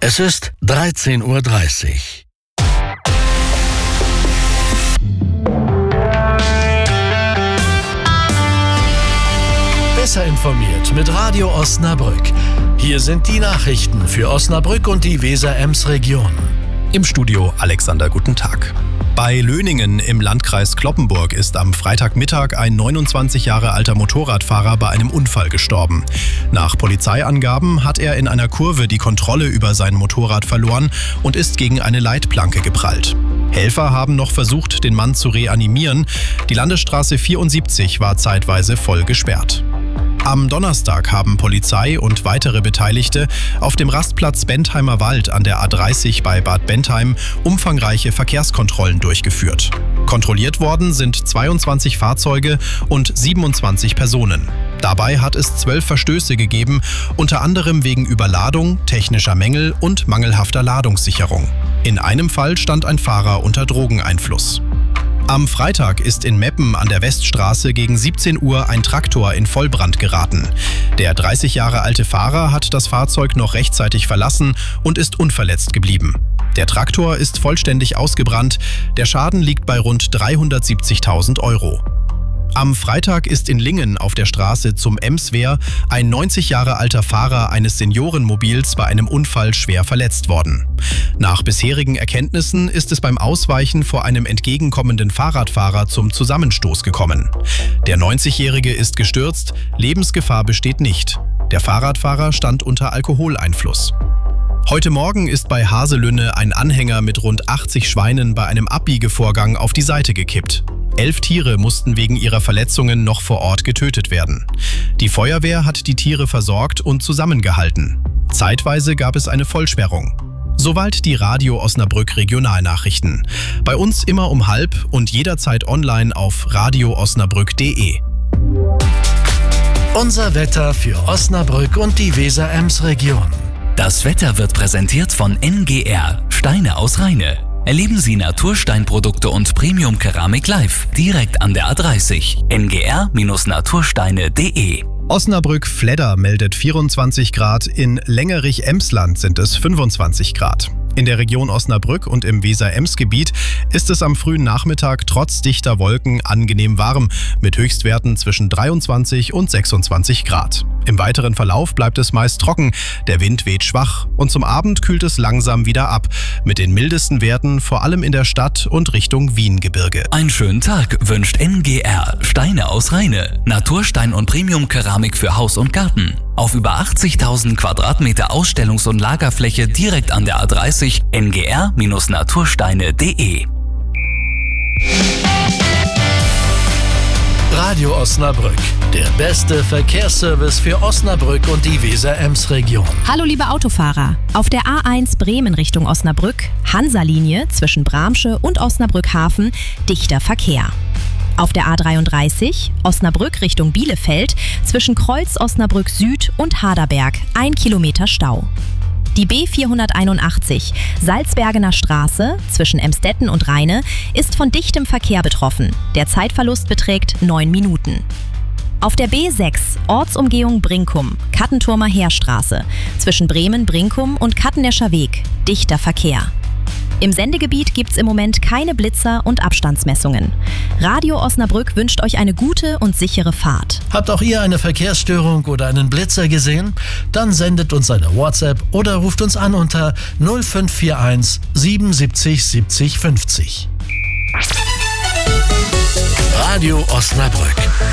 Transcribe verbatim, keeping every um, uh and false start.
Es ist dreizehn Uhr dreißig. Besser informiert mit Radio Osnabrück. Hier sind die Nachrichten für Osnabrück und die Weser-Ems-Region. Im Studio Alexander, guten Tag. Bei Löningen im Landkreis Cloppenburg ist am Freitagmittag ein neunundzwanzig Jahre alter Motorradfahrer bei einem Unfall gestorben. Nach Polizeiangaben hat er in einer Kurve die Kontrolle über sein Motorrad verloren und ist gegen eine Leitplanke geprallt. Helfer haben noch versucht, den Mann zu reanimieren. Die Landesstraße vierundsiebzig war zeitweise voll gesperrt. Am Donnerstag haben Polizei und weitere Beteiligte auf dem Rastplatz Bentheimer Wald an der A dreißig bei Bad Bentheim umfangreiche Verkehrskontrollen durchgeführt. Kontrolliert worden sind zweiundzwanzig Fahrzeuge und siebenundzwanzig Personen. Dabei hat es zwölf Verstöße gegeben, unter anderem wegen Überladung, technischer Mängel und mangelhafter Ladungssicherung. In einem Fall stand ein Fahrer unter Drogeneinfluss. Am Freitag ist in Meppen an der Weststraße gegen siebzehn Uhr ein Traktor in Vollbrand geraten. Der dreißig Jahre alte Fahrer hat das Fahrzeug noch rechtzeitig verlassen und ist unverletzt geblieben. Der Traktor ist vollständig ausgebrannt. Der Schaden liegt bei rund dreihundertsiebzigtausend Euro. Am Freitag ist in Lingen auf der Straße zum Emswehr ein neunzig Jahre alter Fahrer eines Seniorenmobils bei einem Unfall schwer verletzt worden. Nach bisherigen Erkenntnissen ist es beim Ausweichen vor einem entgegenkommenden Fahrradfahrer zum Zusammenstoß gekommen. Der neunzigjährige ist gestürzt, Lebensgefahr besteht nicht. Der Fahrradfahrer stand unter Alkoholeinfluss. Heute Morgen ist bei Haselünne ein Anhänger mit rund achtzig Schweinen bei einem Abbiegevorgang auf die Seite gekippt. Elf Tiere mussten wegen ihrer Verletzungen noch vor Ort getötet werden. Die Feuerwehr hat die Tiere versorgt und zusammengehalten. Zeitweise gab es eine Vollsperrung. Soweit die Radio Osnabrück Regionalnachrichten. Bei uns immer um halb und jederzeit online auf radio osnabrück punkt de. Unser Wetter für Osnabrück und die Weser-Ems-Region. Das Wetter wird präsentiert von N G R, Steine aus Rheine. Erleben Sie Natursteinprodukte und Premium-Keramik live, direkt an der A dreißig. n g r natursteine punkt de. Osnabrück-Fledder meldet vierundzwanzig Grad, in Längerich-Emsland sind es fünfundzwanzig Grad. In der Region Osnabrück und im Weser-Ems-Gebiet ist es am frühen Nachmittag trotz dichter Wolken angenehm warm, mit Höchstwerten zwischen dreiundzwanzig und sechsundzwanzig Grad. Im weiteren Verlauf bleibt es meist trocken, der Wind weht schwach und zum Abend kühlt es langsam wieder ab, mit den mildesten Werten vor allem in der Stadt und Richtung Wiengebirge. Einen schönen Tag wünscht N G R, Steine aus Rheine. Naturstein und Premium-Keramik für Haus und Garten. Auf über achtzigtausend Quadratmeter Ausstellungs- und Lagerfläche direkt an der A dreißig, n g r natursteine punkt de. Radio Osnabrück, der beste Verkehrsservice für Osnabrück und die Weser-Ems-Region. Hallo liebe Autofahrer, auf der A eins Bremen Richtung Osnabrück, Hansa-Linie zwischen Bramsche und Osnabrück-Hafen, dichter Verkehr. Auf der A dreiunddreißig, Osnabrück Richtung Bielefeld, zwischen Kreuz Osnabrück Süd und Haderberg, ein Kilometer Stau. Die B vierhunderteinundachtzig, Salzbergener Straße, zwischen Emstetten und Rheine, ist von dichtem Verkehr betroffen. Der Zeitverlust beträgt neun Minuten. Auf der B sechs, Ortsumgehung Brinkum, Kattenturmer Heerstraße, zwischen Bremen, Brinkum und Kattenescher Weg, dichter Verkehr. Im Sendegebiet gibt's im Moment keine Blitzer und Abstandsmessungen. Radio Osnabrück wünscht euch eine gute und sichere Fahrt. Habt auch ihr eine Verkehrsstörung oder einen Blitzer gesehen? Dann sendet uns eine WhatsApp oder ruft uns an unter null fünf vier eins siebenundsiebzig siebzig fünfzig. Radio Osnabrück.